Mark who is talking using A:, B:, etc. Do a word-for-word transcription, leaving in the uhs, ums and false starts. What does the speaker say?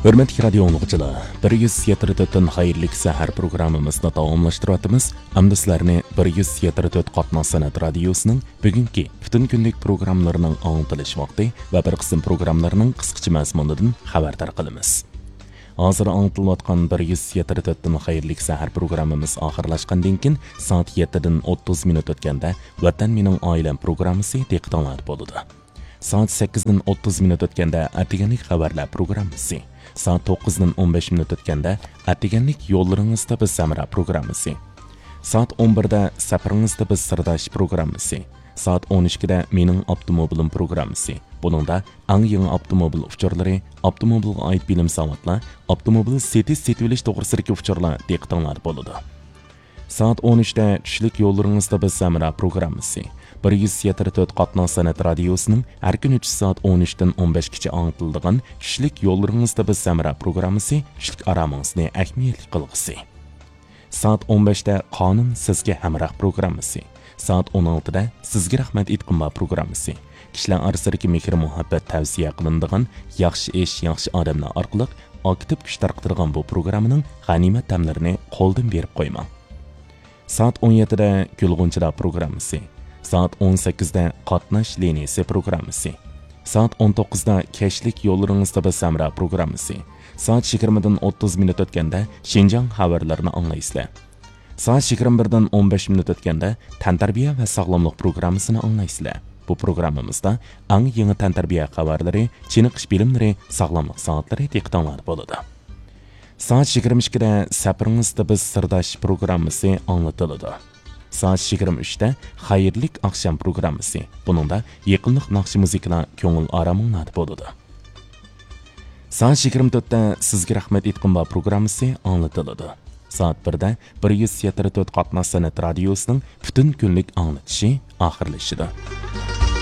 A: Hürmetli radio anlıqçılar, bir yüz yetmiş dört'ten hayırlık sahar programımızda davamlaştırıyatımız. Hamda sizlarni bir yüz yetmiş dört Qatnoz San'at radiosuning bugungi butun kunlik programmalarining anglitilish vaqti va bir qism programlarning qisqacha mazmunidan xabardor qilamiz. Hozir anglitilayotgan bir yüz yetmiş dört'ten hayırlık sahar programımız oxirlashgandan keyin soat yettidan o'ttiz minut o'tganda Vatan mening oilam programmasi diqqatingizda bo'ladi. Soat sakkizdan o'ttiz minut o'tganda Atiganlik xabarlar programmasi. Saat to'qqizdan o'n besh minut o'tganda Atiganlik yo'llaringizda biz Samara programmasi. Saat o'n birda Safaringizda biz Sirdosh programmasi. Saat o'n ikkida Mening avtomobilim programmasi. Buningda eng yangi avtomobil uchurlari, avtomobilga oid bilim savatlar, avtomobil setish setilish to'g'risidagi uchurlar diqqatingizda bo'ladi. Saat o'n uchda tushlik yo'llaringizda biz Samara programmasi. bir yüz yetmiş dört Qatnoz San'at radiosuning har kun uch soat o'n uchdan o'n beshgacha anglitiladigan tushlik yo'llaringizda biz Samara programmasi tushlik aramingizni ahamiyatli qilg'isi. Soat o'n beshda Qonun sizga hamroh programmasi. Soat o'n oltida Sizga rahmat aytqinma programmasi. Kishilar orasidagi mehr muhabbat tavsiya qilinadigan yaxshi ish, yaxshi odamlar orqali aktiv kuch tarqatirgan bu programmaning g'animat tamlarini qo'ldan berib qo'ymang. Soat o'n yettida Gulg'unchilar programmasi. Saat o'n sakkizda Qatnash liniyasi programmasi. Saat o'n to'qqizda Kashlik yo'llaringizda biz Samara programmasi. Saat yigirmadan o'ttiz minut o'tganda Xinjiang xabarlarini anglaysizlar. Saat yigirma birdan o'n besh minut o'tganda Tantarbiya va sog'lomlik programmasini anglaysizlar. Bu programmamizda eng yangi tantarbiya xabarlari, chiniqish bilimlari, sog'lomlik soatlari diqqatingizda bo'ladi. Saat yigirma ikkida Safaringizda biz Sirdosh programmasi anglatiladi. Saat yigirma uchda Xayrlik oqshom programmasi. Buningda yaqinliq naqshi muzikalar ko'ngil oraminglarda bo'ladi. Saat yigirma to'rtda Sizga rahmat aytqinba programmasi anglatiladi. Saat birda bir yüz yetmiş dört Qatnoz San'at radiosuning butun kunlik anglitishi oxirlashadi.